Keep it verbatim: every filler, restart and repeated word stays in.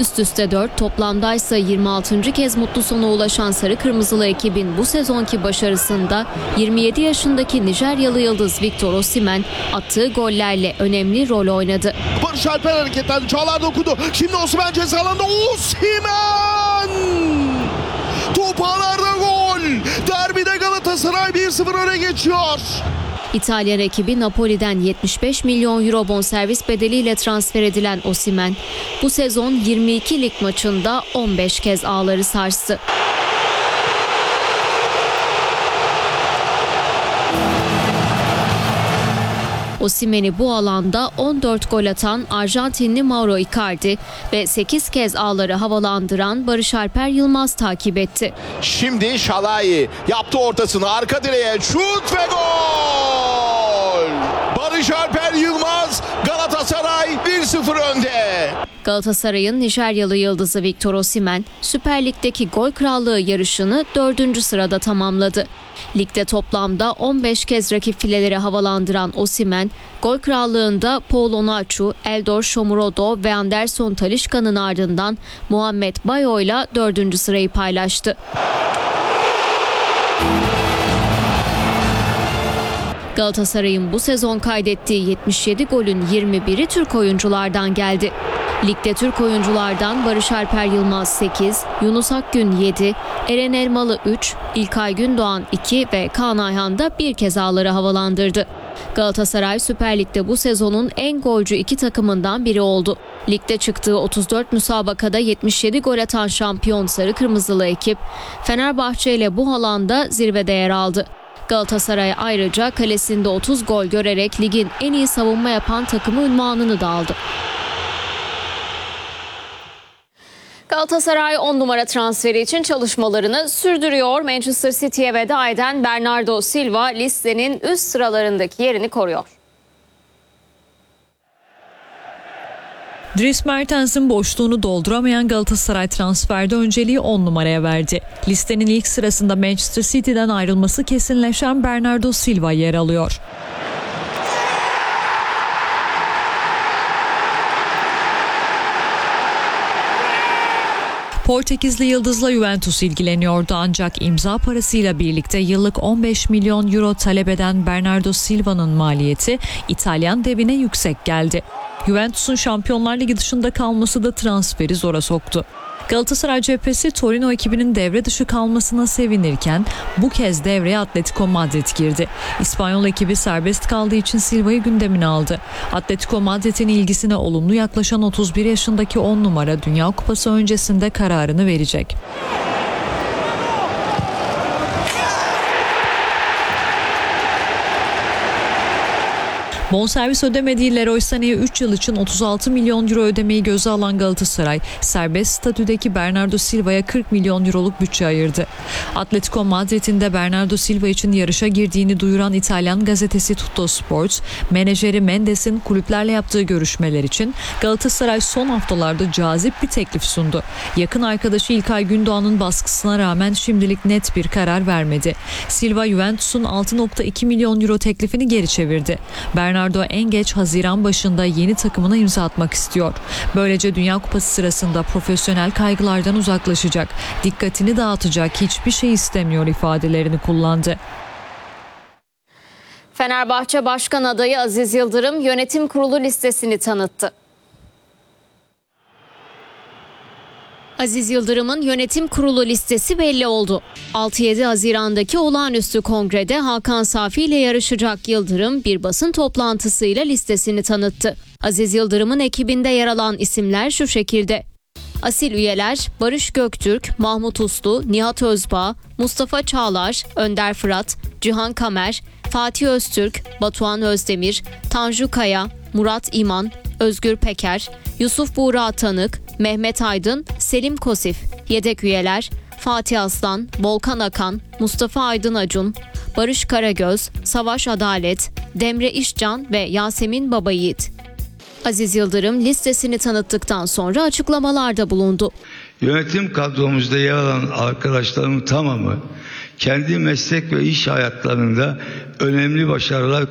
Üst üste dört, toplamdaysa yirmi altıncı kez mutlu sona ulaşan sarı kırmızılı ekibin bu sezonki başarısında yirmi yedi yaşındaki Nijeryalı yıldız Victor Osimhen attığı gollerle önemli rol oynadı. Barış Alper hareketlendi. Çağlar dokundu. Şimdi Osimhen ceza alanında. Osimhen! Top ağlarda gol. Derbide Galatasaray bir sıfır öne geçiyor. İtalyan ekibi Napoli'den yetmiş beş milyon euro bonservis bedeliyle transfer edilen Osimhen bu sezon yirmi iki lig maçında on beş kez ağları sarstı. Osimhen'i bu alanda on dört gol atan Arjantinli Mauro Icardi ve sekiz kez ağları havalandıran Barış Alper Yılmaz takip etti. Şimdi Şalai yaptı ortasını, arka direğe şut ve gol! Barış Alper Yılmaz, Galatasaray bir sıfır önde. Galatasaray'ın Nijeryalı yıldızı Victor Osimhen Süper Lig'deki gol krallığı yarışını dördüncü sırada tamamladı. Ligde toplamda on beş kez rakip fileleri havalandıran Osimhen, gol krallığında Paul Onuachu, Eldor Shomurodov ve Anderson Talisca'nın ardından Muhammed Bayo ile dördüncü sırayı paylaştı. Galatasaray'ın bu sezon kaydettiği yetmiş yedi golün yirmi biri Türk oyunculardan geldi. Ligde Türk oyunculardan Barış Alper Yılmaz sekiz, Yunus Akgün yedi, Eren Elmalı üç, İlkay Gündoğan iki ve Kaan Ayhan da bir kez ağları havalandırdı. Galatasaray Süper Lig'de bu sezonun en golcü iki takımından biri oldu. Ligde çıktığı otuz dört müsabakada yetmiş yedi gol atan şampiyon sarı kırmızılı ekip Fenerbahçe ile bu alanda zirvede yer aldı. Galatasaray ayrıca kalesinde otuz gol görerek ligin en iyi savunma yapan takımı unvanını da aldı. Galatasaray on numara transferi için çalışmalarını sürdürüyor. Manchester City'ye veda eden Bernardo Silva listenin üst sıralarındaki yerini koruyor. Dries Mertens'in boşluğunu dolduramayan Galatasaray transferde önceliği on numaraya verdi. Listenin ilk sırasında Manchester City'den ayrılması kesinleşen Bernardo Silva yer alıyor. Portekizli yıldızla Juventus ilgileniyordu ancak imza parasıyla birlikte yıllık on beş milyon euro talep eden Bernardo Silva'nın maliyeti İtalyan devine yüksek geldi. Juventus'un Şampiyonlar Ligi dışında kalması da transferi zora soktu. Galatasaray cephesi Torino ekibinin devre dışı kalmasına sevinirken bu kez devreye Atletico Madrid girdi. İspanyol ekibi serbest kaldığı için Silva'yı gündemine aldı. Atletico Madrid'in ilgisine olumlu yaklaşan otuz bir yaşındaki on numara Dünya Kupası öncesinde kararını verecek. Bonservis ödemediği Leroy Sané'ye üç yıl için otuz altı milyon euro ödemeyi göze alan Galatasaray, serbest statüdeki Bernardo Silva'ya kırk milyon euroluk bütçe ayırdı. Atletico Madrid'in de Bernardo Silva için yarışa girdiğini duyuran İtalyan gazetesi Tutto Sport, menajeri Mendes'in kulüplerle yaptığı görüşmeler için Galatasaray son haftalarda cazip bir teklif sundu. Yakın arkadaşı İlkay Gündoğan'ın baskısına rağmen şimdilik net bir karar vermedi. Silva, Juventus'un altı virgül iki milyon euro teklifini geri çevirdi. Bernardo Bernardo en geç Haziran başında yeni takımına imza atmak istiyor. Böylece Dünya Kupası sırasında profesyonel kaygılardan uzaklaşacak, dikkatini dağıtacak hiçbir şey istemiyor ifadelerini kullandı. Fenerbahçe Başkan adayı Aziz Yıldırım yönetim kurulu listesini tanıttı. Aziz Yıldırım'ın yönetim kurulu listesi belli oldu. altı yedi Haziran'daki olağanüstü kongrede Hakan Safi ile yarışacak Yıldırım bir basın toplantısıyla listesini tanıttı. Aziz Yıldırım'ın ekibinde yer alan isimler şu şekilde: asil üyeler Barış Göktürk, Mahmut Uslu, Nihat Özbağ, Mustafa Çağlar, Önder Fırat, Cihan Kamer, Fatih Öztürk, Batuhan Özdemir, Tanju Kaya, Murat İman, Özgür Peker, Yusuf Buğra Tanık, Mehmet Aydın, Selim Kosif. Yedek üyeler Fatih Aslan, Volkan Akan, Mustafa Aydın Acun, Barış Karagöz, Savaş Adalet, Demre İşcan ve Yasemin Babayiğit. Aziz Yıldırım listesini tanıttıktan sonra açıklamalarda bulundu. Yönetim kadromuzda yer alan arkadaşlarımın tamamı kendi meslek ve iş hayatlarında önemli başarılar